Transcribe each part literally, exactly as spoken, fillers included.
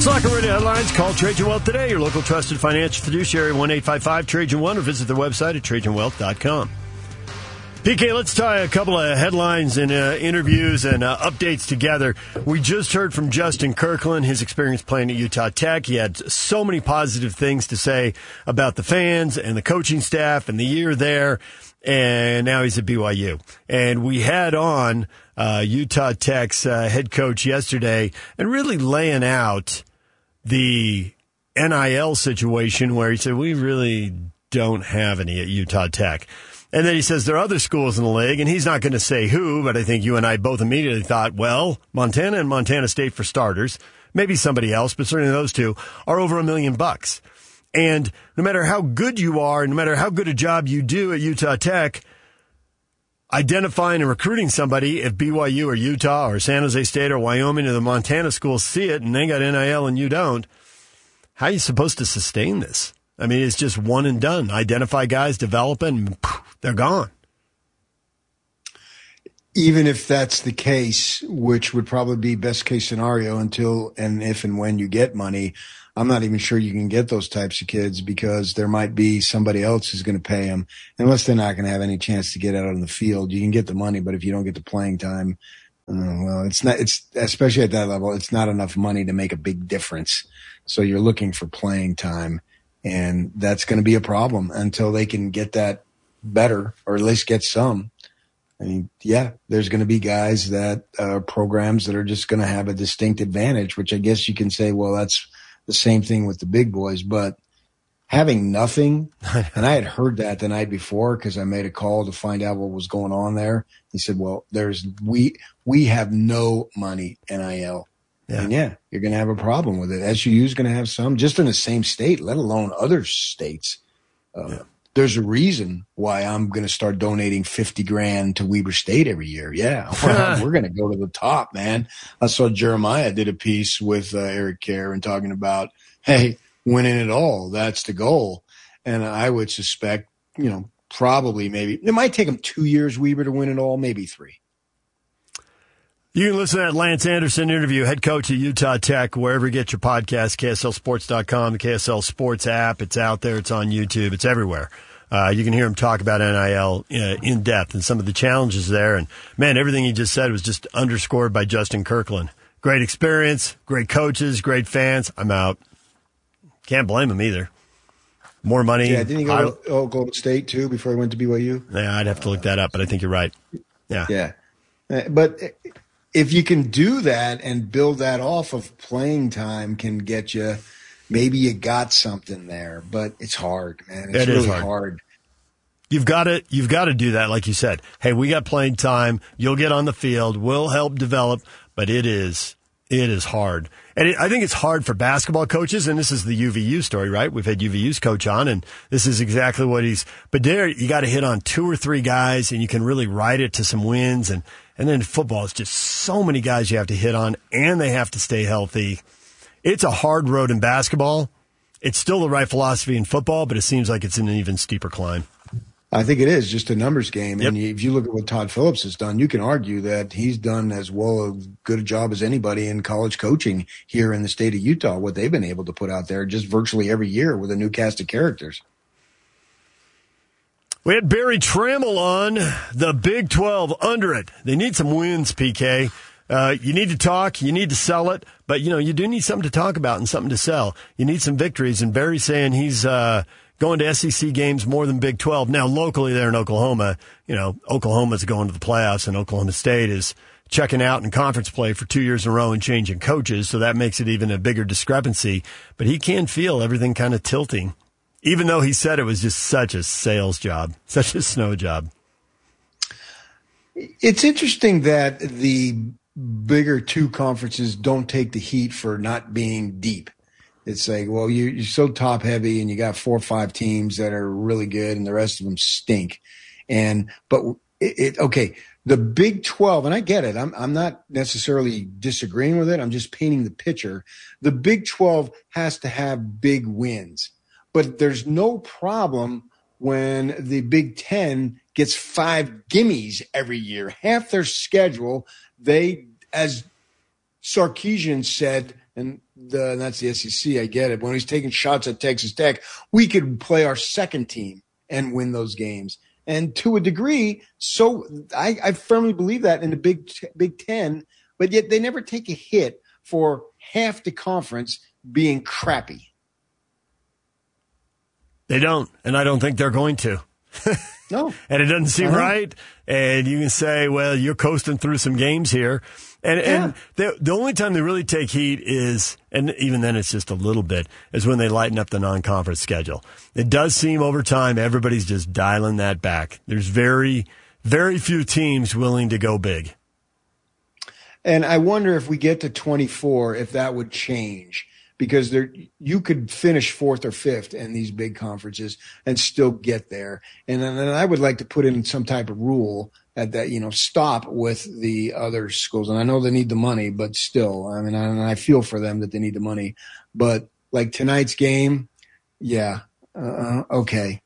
Slacker Radio headlines. Call Trajan Wealth today, your local trusted financial fiduciary, one eight five five Trajan one, or visit their website at trajan wealth dot com. P K, let's tie a couple of headlines and uh, interviews and uh, updates together. We just heard from Justin Kirkland, his experience playing at Utah Tech. He had so many positive things to say about the fans and the coaching staff and the year there, and now he's at B Y U. And we had on uh, Utah Tech's uh, head coach yesterday and really laying out the N I L situation where he said, we really don't have any at Utah Tech. And then he says there are other schools in the league, and he's not going to say who, but I think you and I both immediately thought, well, Montana and Montana State for starters, maybe somebody else, but certainly those two are over a million bucks. And no matter how good you are, no matter how good a job you do at Utah Tech, identifying and recruiting somebody, if B Y U or Utah or San Jose State or Wyoming or the Montana schools see it and they got N I L and you don't, how are you supposed to sustain this? I mean, it's just one and done. Identify guys, develop it, and poof, they're gone. Even if that's the case, which would probably be best case scenario until and if and when you get money, I'm not even sure you can get those types of kids because there might be somebody else who's going to pay them. Unless they're not going to have any chance to get out on the field, you can get the money, but if you don't get the playing time, uh, well, it's not, it's, especially at that level, it's not enough money to make a big difference. So you're looking for playing time, and that's going to be a problem until they can get that better or at least get some. I mean, yeah, there's going to be guys that are uh, programs that are just going to have a distinct advantage, which I guess you can say, well, that's the same thing with the big boys, but having nothing, and I had heard that the night before because I made a call to find out what was going on there. He said, well, there's, we, we have no money, N I L. Yeah. And yeah, you're going to have a problem with it. S U U is going to have some just in the same state, let alone other states. Uh, yeah. There's a reason why I'm going to start donating fifty grand to Weber State every year. Yeah. We're, we're going to go to the top, man. I saw Jeremiah did a piece with uh, Eric Kerr and talking about, hey, winning it all. That's the goal. And I would suspect, you know, probably maybe it might take them two years, Weber, to win it all, maybe three. You can listen to that Lance Anderson interview, head coach at Utah Tech, wherever you get your podcast, K S L sports dot com, the K S L Sports app. It's out there. It's on YouTube. It's everywhere. Uh, you can hear him talk about N I L uh, in depth and some of the challenges there. And, man, everything he just said was just underscored by Justin Kirkland. Great experience, great coaches, great fans. I'm out. Can't blame him either. More money. Yeah, didn't he go to Oklahoma State, too, before he went to B Y U? Yeah, I'd have to look that up, but I think you're right. Yeah. Yeah. But if you can do that and build that off of playing time can get you, maybe you got something there, but it's hard, man. It's it really is hard. hard. You've got to, you've got to do that, like you said. Hey, we got playing time. You'll get on the field. We'll help develop, but it is, it is hard. And it, I think it's hard for basketball coaches, and this is the U V U story, right? We've had U V U's coach on, and this is exactly what he's, but there you got to hit on two or three guys, and you can really ride it to some wins, and And then football is just so many guys you have to hit on, and they have to stay healthy. It's a hard road in basketball. It's still the right philosophy in football, but it seems like it's an even steeper climb. I think it is just a numbers game. Yep. And if you look at what Todd Phillips has done, you can argue that he's done as well a good a job as anybody in college coaching here in the state of Utah, what they've been able to put out there just virtually every year with a new cast of characters. We had Barry Trammell on the Big twelve under it. They need some wins, P K. Uh, you need to talk, you need to sell it, but, you know, you do need something to talk about and something to sell. You need some victories, and Barry's saying he's uh, going to S E C games more than Big twelve. Now, locally there in Oklahoma, you know, Oklahoma's going to the playoffs, and Oklahoma State is checking out in conference play for two years in a row and changing coaches, so that makes it even a bigger discrepancy. But he can feel everything kind of tilting. Even though he said it was just such a sales job, such a snow job. It's interesting that the bigger two conferences don't take the heat for not being deep. It's like, well, you're, you're so top heavy and you got four or five teams that are really good and the rest of them stink. And, but it, it okay, the Big twelve, and I get it. I'm, I'm not necessarily disagreeing with it. I'm just painting the picture. The Big twelve has to have big wins. But there's no problem when the Big Ten gets five gimmies every year. Half their schedule, they, as Sarkisian said, and the, and that's the S E C. I get it. When he's taking shots at Texas Tech, we could play our second team and win those games. And to a degree, so I, I firmly believe that in the Big Big Ten, but yet they never take a hit for half the conference being crappy. They don't, and I don't think they're going to. No. And it doesn't seem right. And you can say, well, you're coasting through some games here. And Yeah. and the, the only time they really take heat is, and even then it's just a little bit, is when they lighten up the non-conference schedule. It does seem over time everybody's just dialing that back. There's very, very few teams willing to go big. And I wonder if we get to twenty-four, if that would change. Because there, you could finish fourth or fifth in these big conferences and still get there. And then and I would like to put in some type of rule that, that, you know, stop with the other schools. And I know they need the money, but still, I mean, I, I feel for them that they need the money. But like tonight's game, yeah, uh, okay.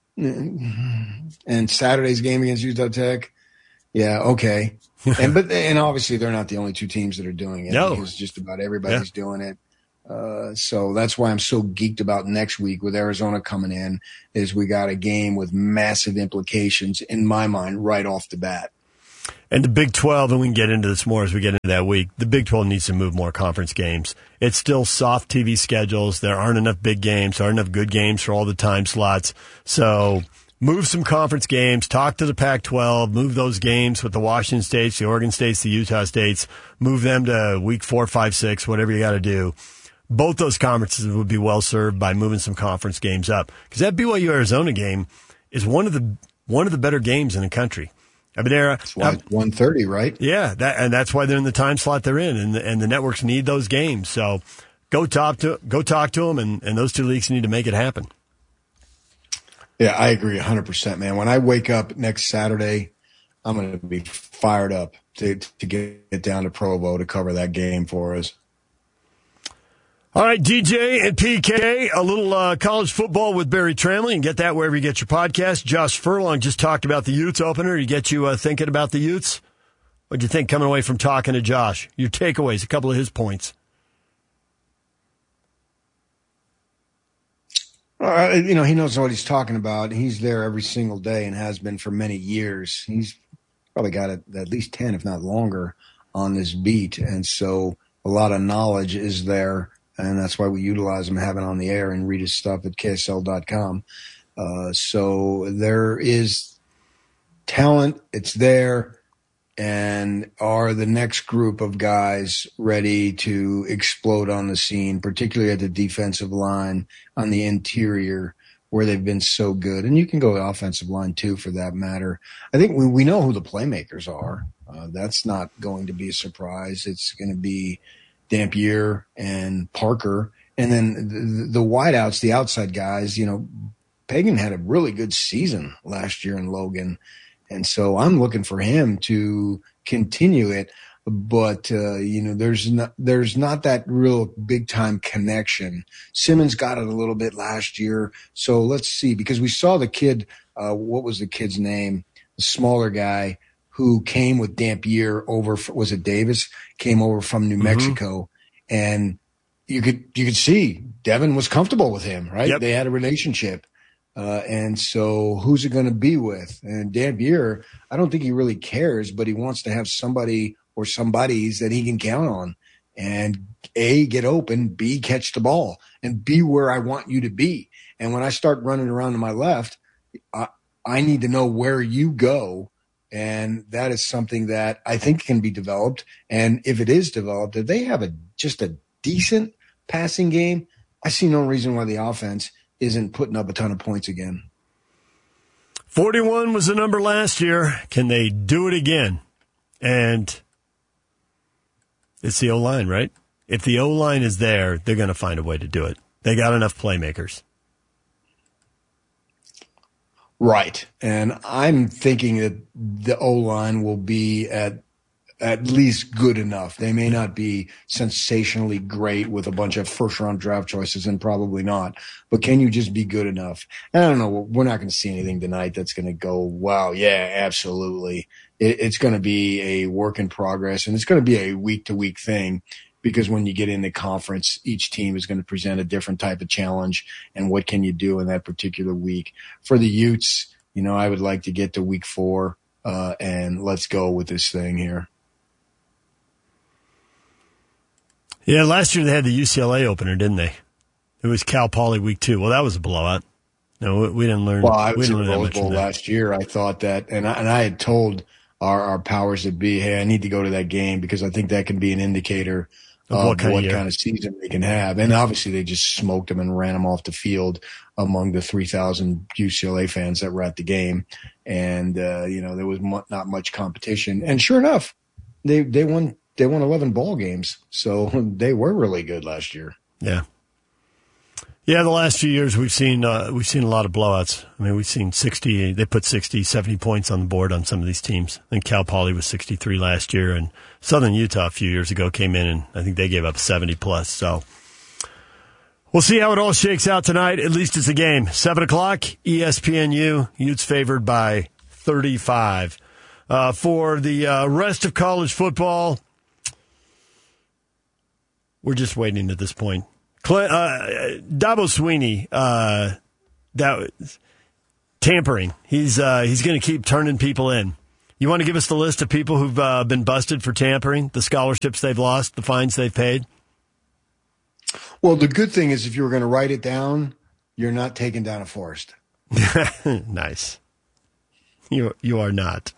And Saturday's game against Utah Tech, yeah, okay. And but and obviously they're not the only two teams that are doing it. No. Because just about everybody's Yeah. doing it. Uh, so that's why I'm so geeked about next week with Arizona coming in, is we got a game with massive implications in my mind right off the bat. And the Big twelve, and we can get into this more as we get into that week, the Big twelve needs to move more conference games. It's still soft T V schedules. There aren't enough big games. There aren't enough good games for all the time slots. So move some conference games. Talk to the Pac twelve. Move those games with the Washington States, the Oregon States, the Utah States. Move them to week four, five, six, whatever you got to do. Both those conferences would be well served by moving some conference games up, because that B Y U Arizona game is one of the one of the better games in the country. I mean, they're, It's like one thirty, right? yeah, that, and that's why they're in the time slot they're in, and the, and the networks need those games. So go talk to go talk to them, and, and those two leagues need to make it happen. Yeah, I agree one hundred percent, man. When I wake up next Saturday, I'm going to be fired up to to get down to Provo to cover that game for us. All right, D J and P K, a little uh, college football with Barry Tramley. You can get that wherever you get your podcast. Josh Furlong just talked about the Utes opener. You get you uh, thinking about the Utes? What'd you think coming away from talking to Josh? Your takeaways, a couple of his points. Uh, you know, he knows what he's talking about. He's there every single day and has been for many years. He's probably got a, at least ten, if not longer, on this beat. And so a lot of knowledge is there. And that's why we utilize him, have it on the air, and read his stuff at K S L dot com. Uh, so there is talent. It's there. And are the next group of guys ready to explode on the scene, particularly at the defensive line, on the interior, where they've been so good? And you can go the offensive line, too, for that matter. I think we, we know who the playmakers are. Uh, that's not going to be a surprise. It's going to be Dampier and Parker. And then the, the wideouts, the outside guys, you know, Pagan had a really good season last year in Logan. And so I'm looking for him to continue it. But, uh, you know, there's not, there's not that real big time connection. Simmons got it a little bit last year. So let's see, because we saw the kid, uh, what was the kid's name? The smaller guy who came with Dampier over, was it Davis? Came over from New mm-hmm. Mexico. And you could, you could see Devin was comfortable with him, right? Yep. They had a relationship. Uh, and so who's it going to be with? And Dampier, I don't think he really cares, but he wants to have somebody or somebodies that he can count on, and A, get open, B, catch the ball, and be where I want you to be. And when I start running around to my left, I, I need to know where you go. And that is something that I think can be developed. And if it is developed, if they have a, just a decent passing game, I see no reason why the offense isn't putting up a ton of points again. forty-one was the number last year. Can they do it again? And it's the O-line, right? If the O-line is there, they're going to find a way to do it. They got enough playmakers. Right. And I'm thinking that the O-line will be at at least good enough. They may not be sensationally great with a bunch of first-round draft choices, and probably not. But can you just be good enough? And I don't know. We're not going to see anything tonight that's going to go, wow, yeah, absolutely. It, it's going to be a work in progress, and it's going to be a week-to-week thing. because when you get in the conference, each team is going to present a different type of challenge, and what can you do in that particular week. For the Utes, you know, I would like to get to week four uh, and let's go with this thing here. Yeah, last year they had the U C L A opener, didn't they? It was Cal Poly week two. Well, that was a blowout. No, we didn't learn. Well, I was in in Rose Bowl last year. I thought that, and I, and I had told our, our powers that be, hey, I need to go to that game because I think that can be an indicator of, of what, kind, what of kind of season they can have. And obviously they just smoked them and ran them off the field among the three thousand U C L A fans that were at the game. And, uh, you know, there was mu- not much competition. And sure enough, they, they won, they won eleven ball games. So they were really good last year. Yeah. Yeah, the last few years we've seen uh, we've seen a lot of blowouts. I mean, we've seen sixty. They put sixty, seventy points on the board on some of these teams. I think Cal Poly was sixty-three last year, and Southern Utah a few years ago came in and I think they gave up seventy plus. So we'll see how it all shakes out tonight. At least it's a game. Seven o'clock, E S P N U. Utes favored by thirty-five. Uh, for the uh, rest of college football, we're just waiting at this point. Cle- uh, Dabo Swinney, uh, that tampering. He's uh, he's going to keep turning people in. You want to give us the list of people who've uh, been busted for tampering, the scholarships they've lost, the fines they've paid? Well, the good thing is if you were going to write it down, you're not taking down a forest. Nice. You you are not.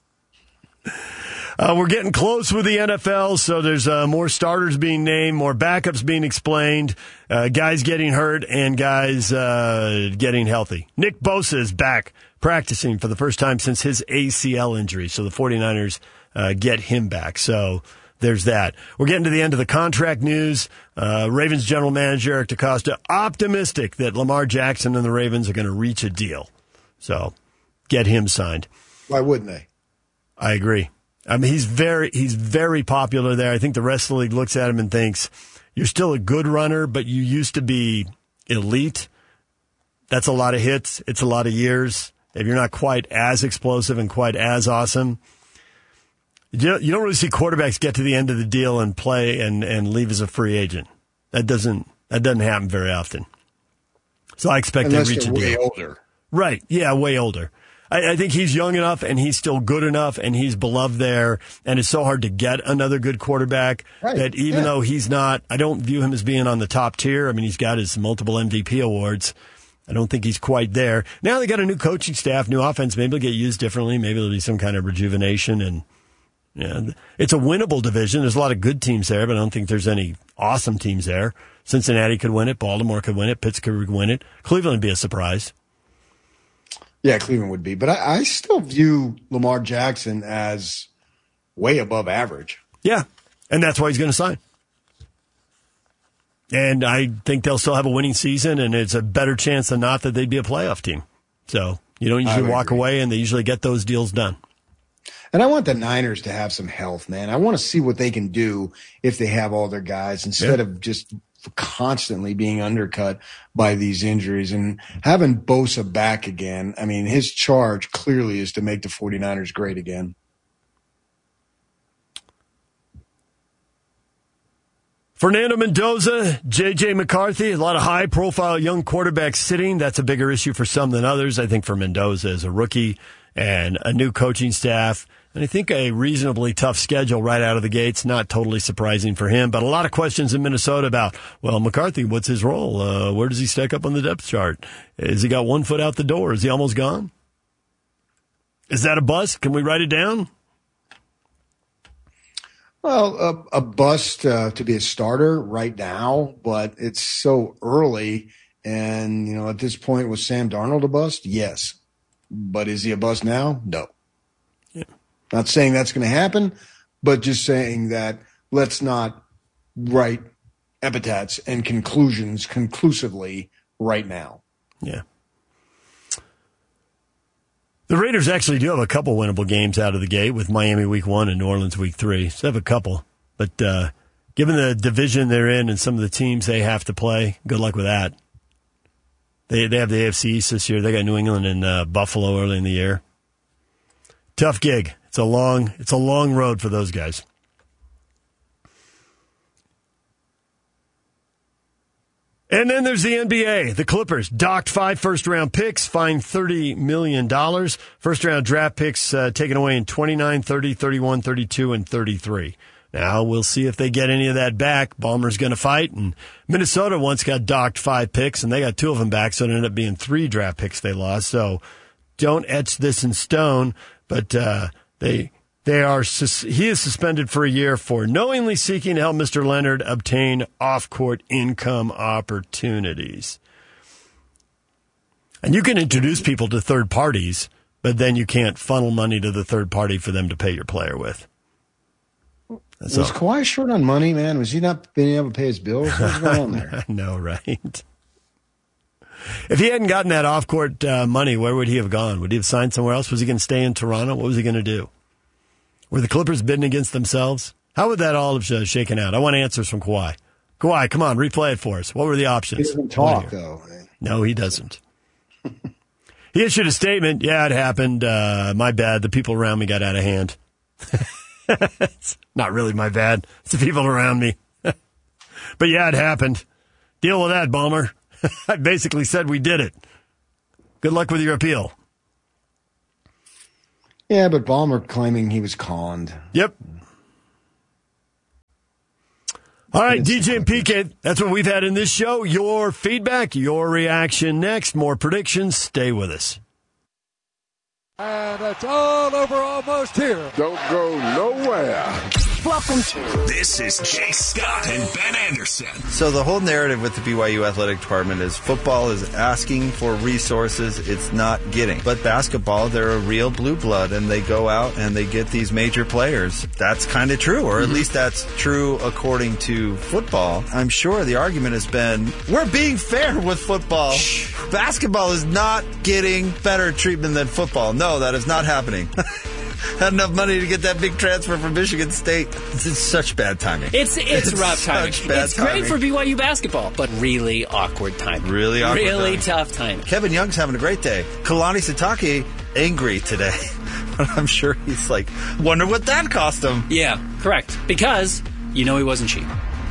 Uh, we're getting close with the N F L, so there's uh, more starters being named, more backups being explained, uh, guys getting hurt, and guys uh, getting healthy. Nick Bosa is back practicing for the first time since his A C L injury, so the 49ers uh, get him back. So there's that. We're getting to the end of the contract news. Uh, Ravens general manager Eric DeCosta optimistic that Lamar Jackson and the Ravens are going to reach a deal. So get him signed. Why wouldn't they? I agree. I mean, he's very, he's very popular there. I think the rest of the league looks at him and thinks, you're still a good runner, but you used to be elite. That's a lot of hits. It's a lot of years. If you're not quite as explosive and quite as awesome, you don't, you don't really see quarterbacks get to the end of the deal and play and, and leave as a free agent. That doesn't, that doesn't happen very often. So I expect Unless they reach a they're deal. way older. Right. Yeah, way older. I think he's young enough and he's still good enough and he's beloved there. And it's so hard to get another good quarterback right. that even yeah. though he's not, I don't view him as being on the top tier. I mean, he's got his multiple M V P awards. I don't think he's quite there. Now they got a new coaching staff, new offense. Maybe it'll get used differently. Maybe there'll be some kind of rejuvenation. And yeah, it's a winnable division. There's a lot of good teams there, but I don't think there's any awesome teams there. Cincinnati could win it. Baltimore could win it. Pittsburgh could win it. Cleveland would be a surprise. Yeah, Cleveland would be. But I, I still view Lamar Jackson as way above average. Yeah, and that's why he's going to sign. And I think they'll still have a winning season, and it's a better chance than not that they'd be a playoff team. So you don't usually walk agree. away, and they usually get those deals done. And I want the Niners to have some health, man. I want to see what they can do if they have all their guys instead yeah. of just constantly being undercut by these injuries. And having Bosa back again, I mean, his charge clearly is to make the 49ers great again. Fernando Mendoza, J J McCarthy, a lot of high-profile young quarterbacks sitting. That's a bigger issue for some than others. I think for Mendoza as a rookie and a new coaching staff, and I think a reasonably tough schedule right out of the gates, not totally surprising for him. But a lot of questions in Minnesota about, well, McCarthy, what's his role? Uh, where does he stack up on the depth chart? Has he got one foot out the door? Is he almost gone? Is that a bust? Can we write it down? Well, a, a bust uh, to be a starter right now, but it's so early. And, you know, at this point, was Sam Darnold a bust? Yes. But is he a bust now? No. Yeah. Not saying that's going to happen, but just saying that let's not write epithets and conclusions conclusively right now. Yeah. The Raiders actually do have a couple winnable games out of the gate with Miami week one and New Orleans week three. So they have a couple. But uh, given the division they're in and some of the teams they have to play, good luck with that. They they have the A F C East this year. They got New England and uh, Buffalo early in the year. Tough gig. It's a long it's a long road for those guys. And then there's the N B A. The Clippers docked five first-round picks, fined thirty million dollars. First-round draft picks uh, taken away in twenty-nine, thirty, thirty-one, thirty-two, and thirty-three. Now, we'll see if they get any of that back. Ballmer's going to fight. And Minnesota once got docked five picks, and they got two of them back, so it ended up being three draft picks they lost. So don't etch this in stone, but uh, they... They are. He is suspended for a year for knowingly seeking to help Mister Leonard obtain off-court income opportunities. And you can introduce people to third parties, but then you can't funnel money to the third party for them to pay your player with. That's was all. Kawhi short on money, man? Was he not being able to pay his bills? What's going on there? I know, right? If he hadn't gotten that off-court uh, money, where would he have gone? Would he have signed somewhere else? Was he going to stay in Toronto? What was he going to do? Were the Clippers bidding against themselves? How would that all have uh, shaken out? I want answers from Kawhi. Kawhi, come on, replay it for us. What were the options? He doesn't talk, though. No, he doesn't. He issued a statement. Yeah, it happened. Uh, my bad. The people around me got out of hand. It's not really my bad. It's the people around me. But yeah, it happened. Deal with that, Ballmer. I basically said we did it. Good luck with your appeal. Yeah, but Ballmer claiming he was conned. Yep. All right, D J and P K, that's what we've had in this show. Your feedback, your reaction next. More predictions. Stay with us. And it's all over almost here. Don't go nowhere. Welcome to. This is Jay Scott and Ben Anderson. So the whole narrative with the B Y U athletic department is football is asking for resources it's not getting. But basketball, they're a real blue blood, and they go out and they get these major players. That's kind of true, or at mm-hmm. least that's true according to football. I'm sure the argument has been, we're being fair with football. Shh. Basketball is not getting better treatment than football. No, that is not happening. Had enough money to get that big transfer from Michigan State. It's such bad timing. It's it's, it's rough timing. It's timing. Great for B Y U basketball, but really awkward timing. Really awkward Really timing. tough timing. Kevin Young's having a great day. Kalani Sitake, angry today. I'm sure he's like, wonder what that cost him. Yeah, correct. Because you know he wasn't cheap.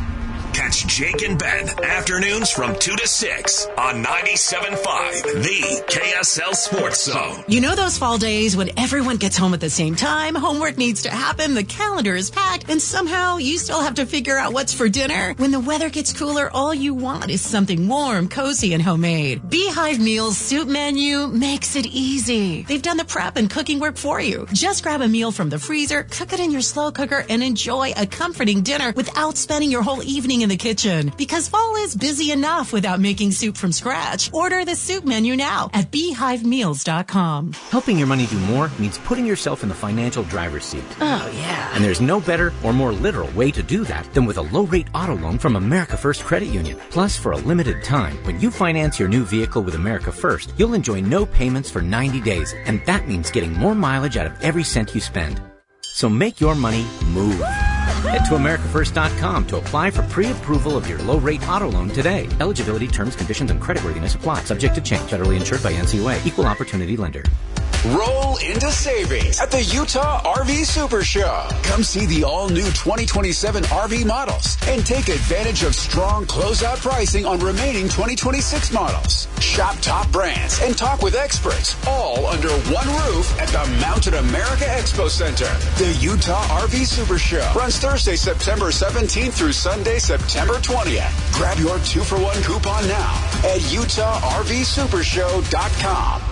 Catch Jake and Ben afternoons from two to six on ninety-seven point five, the K S L Sports Zone. You know those fall days when everyone gets home at the same time, homework needs to happen, the calendar is packed, and somehow you still have to figure out what's for dinner? When the weather gets cooler, all you want is something warm, cozy, and homemade. Beehive Meals soup menu makes it easy. They've done the prep and cooking work for you. Just grab a meal from the freezer, cook it in your slow cooker, and enjoy a comforting dinner without spending your whole evening in the kitchen, because fall is busy enough without making soup from scratch. Order the soup menu now at beehive meals dot com. Helping your money do more means putting yourself in the financial driver's seat. Oh, yeah. And there's no better or more literal way to do that than with a low-rate auto loan from America First Credit Union. Plus, for a limited time, when you finance your new vehicle with America First, you'll enjoy no payments for ninety days, and that means getting more mileage out of every cent you spend. So make your money move. Head to America First dot com to apply for pre-approval of your low-rate auto loan today. Eligibility, terms, conditions, and creditworthiness apply. Subject to change. Federally insured by N C U A. Equal opportunity lender. Roll into savings at the Utah R V Super Show. Come see the all-new twenty twenty-seven R V models and take advantage of strong closeout pricing on remaining twenty twenty-six models. Shop top brands and talk with experts, all under one roof at the Mountain America Expo Center. The Utah R V Super Show runs Thursday, September seventeenth through Sunday, September twentieth. Grab your two-for-one coupon now at utah r v super show dot com.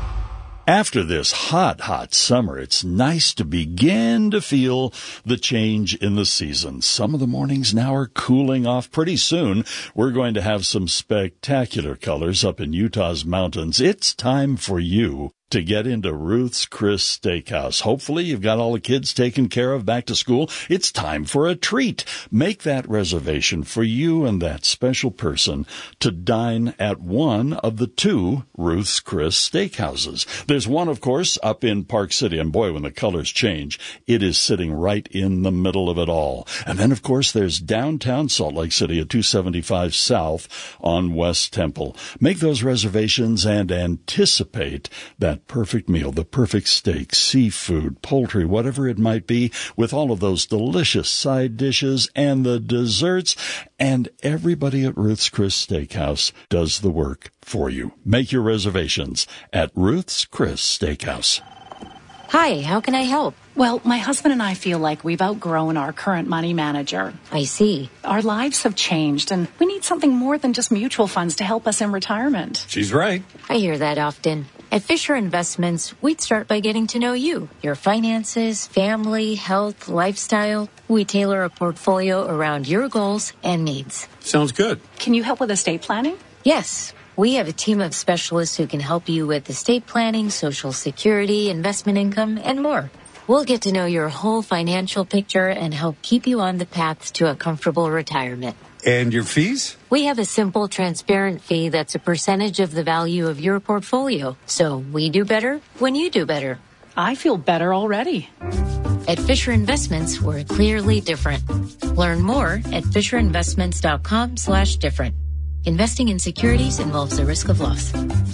After this hot, hot summer, it's nice to begin to feel the change in the season. Some of the mornings now are cooling off. Pretty soon, we're going to have some spectacular colors up in Utah's mountains. It's time for you to get into Ruth's Chris Steakhouse. Hopefully you've got all the kids taken care of back to school. It's time for a treat. Make that reservation for you and that special person to dine at one of the two Ruth's Chris Steakhouses. There's one, of course, up in Park City, and boy, when the colors change, it is sitting right in the middle of it all. And then, of course, there's downtown Salt Lake City at two seventy-five South on West Temple. Make those reservations and anticipate that that perfect meal, the perfect steak, seafood, poultry, whatever it might be, with all of those delicious side dishes and the desserts. And everybody at Ruth's Chris Steakhouse does the work for you. Make your reservations at Ruth's Chris Steakhouse. Hi, how can I help? Well, my husband and I feel like we've outgrown our current money manager. I see. Our lives have changed, and we need something more than just mutual funds to help us in retirement. She's right. I hear that often. At Fisher Investments, we'd start by getting to know you, your finances, family, health, lifestyle. We tailor a portfolio around your goals and needs. Sounds good. Can you help with estate planning? Yes. We have a team of specialists who can help you with estate planning, Social Security, investment income, and more. We'll get to know your whole financial picture and help keep you on the path to a comfortable retirement. And your fees? We have a simple, transparent fee that's a percentage of the value of your portfolio. So we do better when you do better. I feel better already. At Fisher Investments, we're clearly different. Learn more at fisherinvestments.com slash different. Investing in securities involves the risk of loss.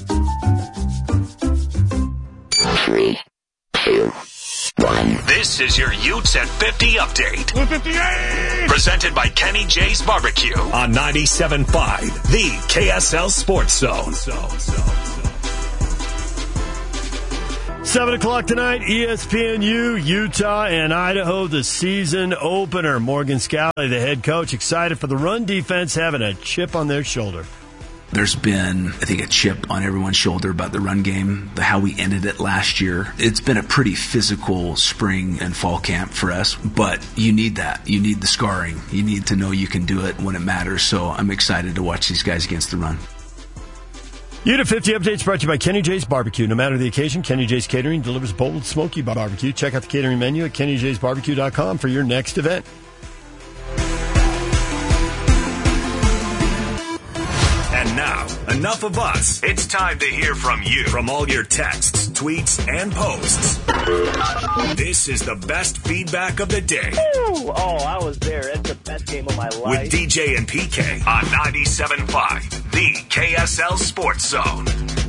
Three, two, one. This is your Utes at fifty update. one fifty-eight! Presented by Kenny J's Barbecue on ninety-seven point five, the K S L Sports Zone. Seven o'clock tonight, E S P N U, Utah and Idaho, the season opener. Morgan Scalley, the head coach, excited for the run defense having a chip on their shoulder. There's been, I think, a chip on everyone's shoulder about the run game, the, how we ended it last year. It's been a pretty physical spring and fall camp for us, but you need that. You need the scarring. You need to know you can do it when it matters, so I'm excited to watch these guys against the run. U T fifty Updates brought to you by Kenny J's Barbecue. No matter the occasion, Kenny J's Catering delivers bold, smoky barbecue. Check out the catering menu at kenny j's barbecue dot com for your next event. And now, enough of us. It's time to hear from you. From all your texts, tweets, and posts. This is the best feedback of the day. Ooh, oh, I was there. It's the best game of my life. With D J and P K on ninety-seven point five, the K S L Sports Zone.